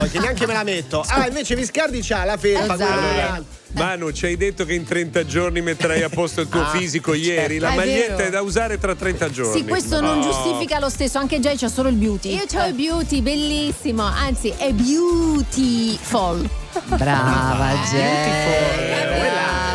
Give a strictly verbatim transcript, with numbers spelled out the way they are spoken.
che neanche me la metto. Ah, invece Viscardi c'ha la felpa. Esatto. Allora, Manu, ci hai detto che in trenta giorni metterai a posto il tuo Ah, fisico ieri. La È maglietta vero. è da usare tra trenta giorni. Sì, questo non No. giustifica lo stesso, anche Jay c'ha solo il beauty. Io c'ho il beauty, bellissimo, anzi è beautiful. Brava, Jay. beautiful. Quella